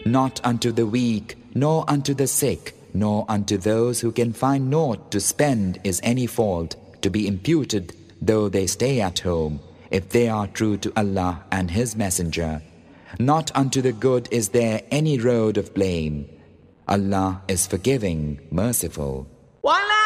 Not unto the weak, nor unto the sick, nor unto those who can find naught to spend is any fault to be imputed, though they stay at home, if they are true to Allah and His Messenger. Not unto the good is there any road of blame. Allah is forgiving, merciful.